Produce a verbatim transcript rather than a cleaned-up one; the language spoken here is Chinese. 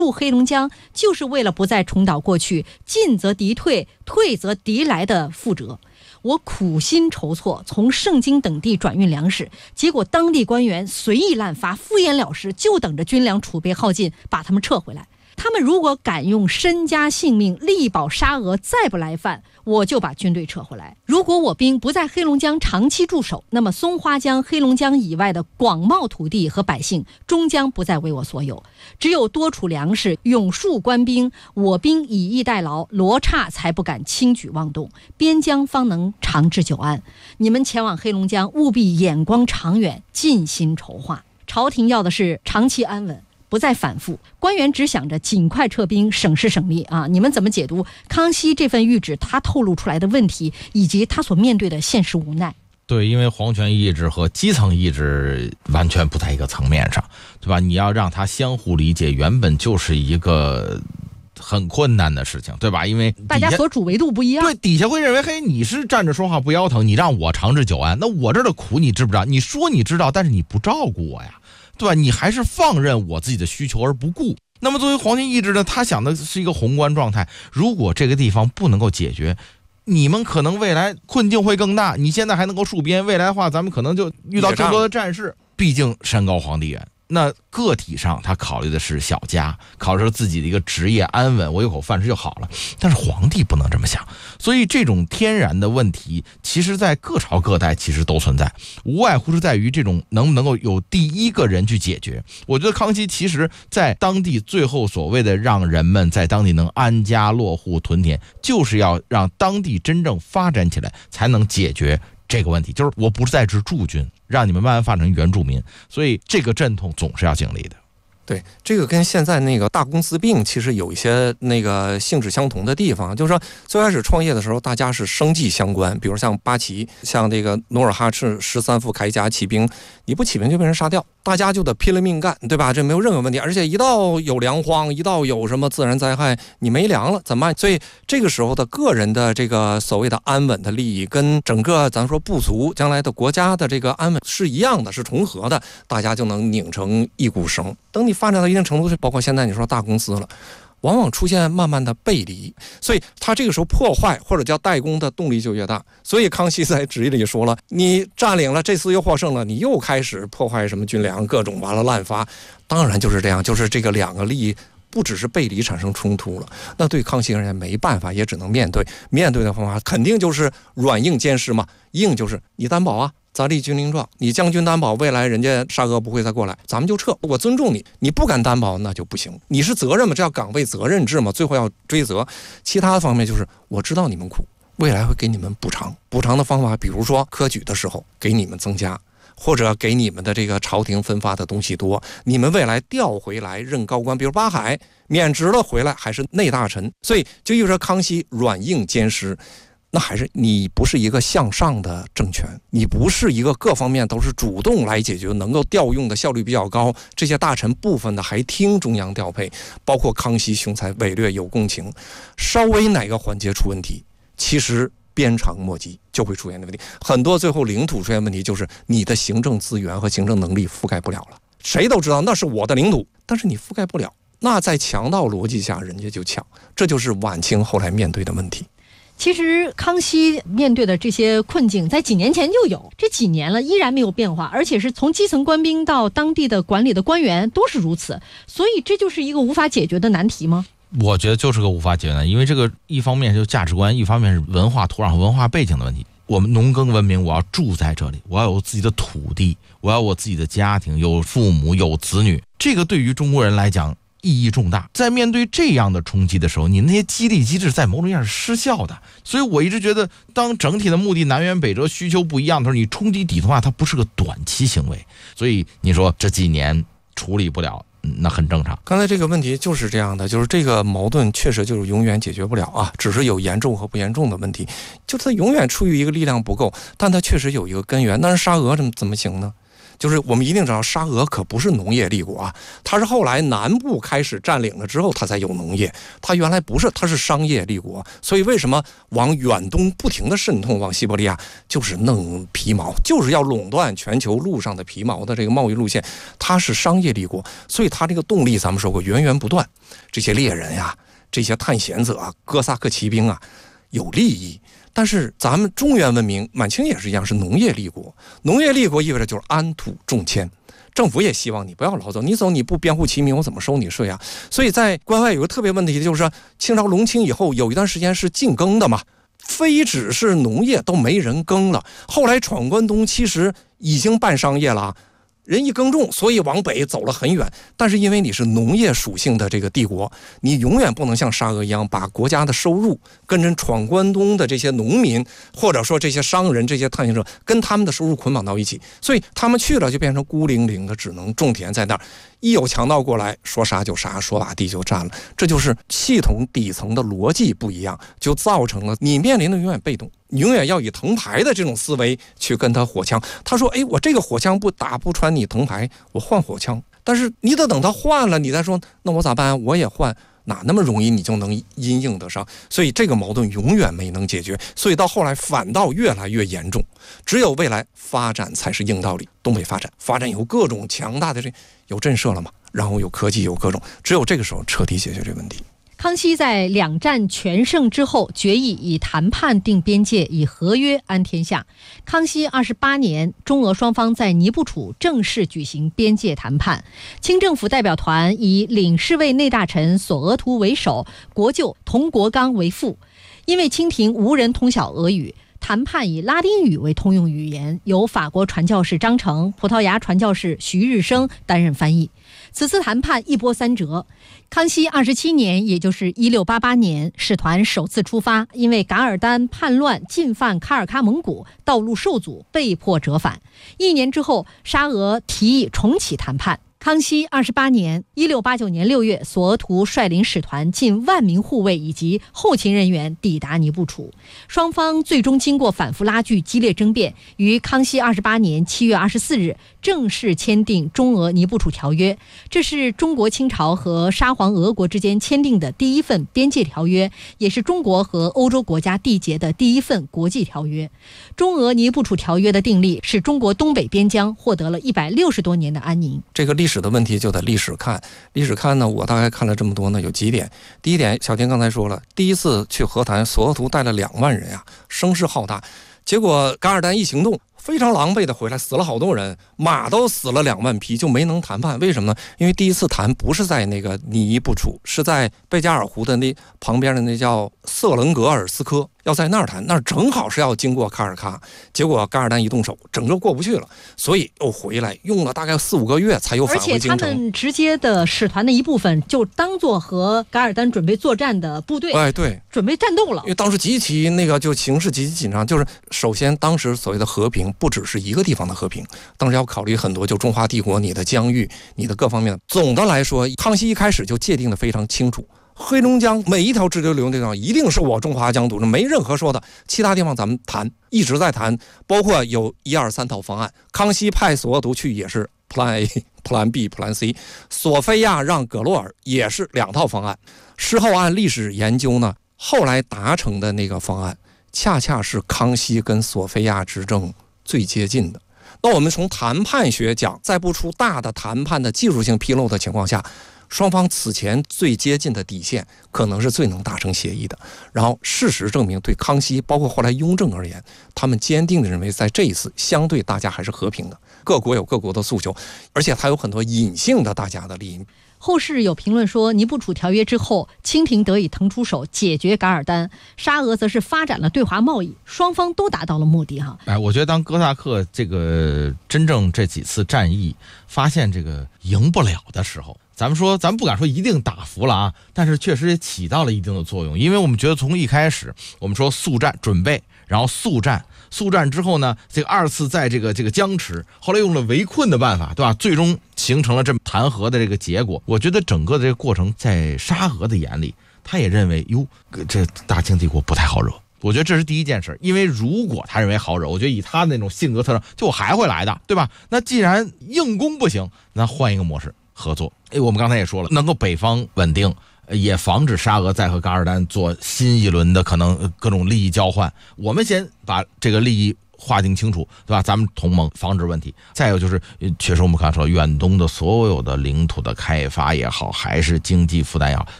入黑龙江就是为了不再重蹈过去进则敌退，退则敌来的覆辙。我苦心筹措，从盛京等地转运粮食，结果当地官员随意滥发，敷衍了事，就等着军粮储备耗尽，把他们撤回来。他们如果敢用身家性命力保沙俄再不来犯，我就把军队撤回来。如果我兵不在黑龙江长期驻守，那么松花江、黑龙江以外的广袤土地和百姓终将不再为我所有。只有多储粮食，永戍官兵，我兵以逸待劳，罗刹才不敢轻举妄动，边疆方能长治久安。你们前往黑龙江，务必眼光长远，尽心筹划。朝廷要的是长期安稳，不再反复，官员只想着尽快撤兵，省时省力啊！你们怎么解读康熙这份谕旨他透露出来的问题，以及他所面对的现实无奈？ 对，因为皇权意志和基层意志完全不在一个层面上，对吧？你要让他相互理解，原本就是一个很困难的事情，对吧？因为大家所处维度不一样， 对，底下会认为，嘿，你是站着说话不腰疼，你让我长治久安，那我这儿的苦你知不知道？你说你知道，但是你不照顾我呀。对吧？你还是放任我自己的需求而不顾。那么作为皇权意志呢，他想的是一个宏观状态。如果这个地方不能够解决，你们可能未来困境会更大。你现在还能够戍边，未来的话咱们可能就遇到更多的战事。毕竟山高皇帝远，那个体上他考虑的是小家，考虑自己的一个职业安稳，我有口饭吃就好了。但是皇帝不能这么想，所以这种天然的问题其实在各朝各代其实都存在，无外乎是在于这种能不能够有第一个人去解决。我觉得康熙其实在当地最后所谓的让人们在当地能安家落户屯田，就是要让当地真正发展起来，才能解决这个问题。就是我不是在职驻军，让你们慢慢发展成原住民，所以这个阵痛总是要经历的。 对，这个跟现在那个大公司病其实有一些那个性质相同的地方，就是说最开始创业的时候大家是生计相关，比如像八旗，像这个努尔哈赤十三副铠甲起兵，你不起兵就被人杀掉，大家就得拼了命干，对吧？这没有任何问题。而且一到有粮荒，一到有什么自然灾害，你没粮了怎么办？所以这个时候的个人的这个所谓的安稳的利益，跟整个咱说部族将来的国家的这个安稳是一样的，是重合的，大家就能拧成一股绳。等你发展到一定程度，是包括现在你说大公司了，往往出现慢慢的背离，所以他这个时候破坏或者叫代工的动力就越大。所以康熙在旨意里说了，你占领了，这次又获胜了，你又开始破坏什么军粮，各种完了滥发，当然就是这样，就是这个两个利益不只是背离产生冲突了，那对康熙而言没办法，也只能面对。面对的方法肯定就是软硬兼施嘛，硬就是你担保啊，咱立军令状，你将军担保未来人家沙俄不会再过来，咱们就撤，我尊重你。你不敢担保那就不行，你是责任嘛，这叫岗位责任制嘛，最后要追责。其他方面就是我知道你们苦，未来会给你们补偿，补偿的方法比如说科举的时候给你们增加，或者给你们的这个朝廷分发的东西多，你们未来调回来任高官，比如八海免职了回来还是内大臣，所以就意味着康熙软硬兼施。那还是你不是一个向上的政权，你不是一个各方面都是主动来解决，能够调用的效率比较高，这些大臣部分的还听中央调配，包括康熙雄才伟略有共情，稍微哪个环节出问题，其实鞭长莫及就会出现的问题。很多最后领土出现问题，就是你的行政资源和行政能力覆盖不了了。谁都知道那是我的领土，但是你覆盖不了，那在强盗逻辑下人家就抢，这就是晚清后来面对的问题。 其实康熙面对的这些困境在几年前就有，这几年了依然没有变化，而且是从基层官兵到当地的管理的官员都是如此，所以这就是一个无法解决的难题吗？ 我觉得就是个无法解决的，因为这个一方面就是价值观，一方面是文化土壤和文化背景的问题。我们农耕文明，我要住在这里，我要有自己的土地，我要有我自己的家庭，有父母有子女，这个对于中国人来讲意义重大。在面对这样的冲击的时候，你那些激励机制在某种意义上是失效的。所以我一直觉得，当整体的目的南辕北辙、需求不一样的时候，你冲击底层化，它不是个短期行为。所以你说这几年处理不了，那很正常。 刚才这个问题就是这样的，就是这个矛盾确实就是永远解决不了啊，只是有严重和不严重的问题，就是它永远处于一个力量不够，但它确实有一个根源。但是沙俄怎么怎么行呢？ 就是我们一定知道沙俄可不是农业立国啊，它是后来南部开始占领了之后它才有农业，它原来不是，它是商业立国。所以为什么往远东不停的渗透往西伯利亚，就是弄皮毛，就是要垄断全球陆上的皮毛的这个贸易路线，它是商业立国，所以它这个动力咱们说过源源不断，这些猎人呀、啊、这些探险者啊、哥萨克骑兵啊有利益。但是咱们中原文明满清也是一样，是农业立国，农业立国意味着就是安土重迁，政府也希望你不要老走，你走你不编户齐民，我怎么收你税啊？所以在关外有个特别问题，就是说清朝隆庆以后有一段时间是禁耕的嘛，非只是农业都没人耕了。后来闯关东其实已经办商业了，人一耕种，所以往北走了很远。但是因为你是农业属性的这个帝国，你永远不能像沙俄一样把国家的收入跟着闯关东的这些农民，或者说这些商人、这些探险者跟他们的收入捆绑到一起，所以他们去了就变成孤零零的，只能种田在那儿。一有强盗过来，说杀就杀，说把地就占了。这就是系统底层的逻辑不一样，就造成了你面临的永远被动，你永远要以藤牌的这种思维去跟他火枪。他说哎，我这个火枪不打不穿你藤牌，我换火枪。但是你得等他换了，你再说那我咋办？我也换，哪那么容易你就能因应得上？所以这个矛盾永远没能解决，所以到后来反倒越来越严重。只有未来发展才是硬道理，东北发展发展有各种强大的这有震慑了嘛，然后有科技有各种，只有这个时候彻底解决这个问题。 康熙在两战全胜之后，决议以谈判定边界，以合约安天下。康熙二十八年，中俄双方在尼布楚正式举行边界谈判。清政府代表团以领侍卫内大臣索额图为首，国舅佟国刚为副。因为清廷无人通晓俄语，谈判以拉丁语为通用语言，由法国传教士张成、葡萄牙传教士徐日升担任翻译。此次谈判一波三折。康熙二十七年，也就是一六八八年，使团首次出发，因为噶尔丹叛乱进犯喀尔喀蒙古，道路受阻，被迫折返。一年之后，沙俄提议重启谈判。康熙二十八年，一六八九年六月，索额图率领使团近万名护卫以及后勤人员抵达尼布楚。双方最终经过反复拉锯、激烈争辩，于康熙二十八年七月二十四日正式签订中俄尼布楚条约。这是中国清朝和沙皇俄国之间签订的第一份边界条约，也是中国和欧洲国家缔结的第一份国际条约。中俄尼布楚条约的订立，使中国东北边疆获得了一百六十多年的安宁。 这个历史的问题就得历史看，历史看呢，我大概看了这么多呢，有几点。第一点，小田刚才说了，第一次去和谈，索额图带了两万人啊，声势浩大，结果噶尔丹一行动，非常狼狈的回来，死了好多人，马都死了两万匹，就没能谈判。为什么呢？因为第一次谈不是在那个尼布楚，是在贝加尔湖的那旁边的那叫瑟伦格尔斯科，要在那儿谈，那儿正好是要经过喀尔喀，结果噶尔丹一动手，整个过不去了，所以又回来，用了大概四五个月才又返回京城。 而且他们直接的使团的一部分就当做和噶尔丹准备作战的部队， 哎，对， 准备战斗了。 因为当时极其那个就形势极其紧张，就是首先当时所谓的和平不只是一个地方的和平，当时要考虑很多，就中华帝国你的疆域、你的各方面。总的来说，康熙一开始就界定的非常清楚。黑龙江每一条支流流的地方一定是我中华疆土，没任何说的。其他地方咱们谈，一直在谈，包括有一二三套方案。康熙派索额图去也是 Plan A、Plan B、Plan C。索菲亚让葛洛尔也是两套方案。事后按历史研究呢，后来达成的那个方案，恰恰是康熙跟索菲亚执政最接近的。那我们从谈判学讲，在不出大的谈判的技术性纰漏的情况下，双方此前最接近的底线，可能是最能达成协议的。然后事实证明，对康熙包括后来雍正而言，他们坚定地认为，在这一次相对大家还是和平的，各国有各国的诉求，而且还有很多隐性的大家的利益。 后世有评论说，尼布楚条约之后，清廷得以腾出手解决噶尔丹，沙俄则是发展了对华贸易，双方都达到了目的哈。 哎，我觉得当哥萨克这个真正这几次战役发现这个赢不了的时候，咱们说，咱们不敢说一定打服了啊，但是确实也起到了一定的作用。因为我们觉得从一开始，我们说速战准备，然后速战，速战之后呢，这个二次在这个这个僵持，后来用了围困的办法，对吧？最终形成了这么谈和的这个结果。我觉得整个的这个过程，在沙俄的眼里，他也认为，哟，这大清帝国不太好惹。 我觉得这是第一件事，因为如果他认为好惹，我觉得以他的那种性格特征，就我还会来的，对吧？那既然硬攻不行，那换一个模式合作。哎，我们刚才也说了，能够北方稳定，也防止沙俄再和噶尔丹做新一轮的可能各种利益交换。我们先把这个利益划定清楚，对吧？咱们同盟防止问题。再有就是，确实我们刚才说，远东的所有的领土的开发也好，还是经济负担也好，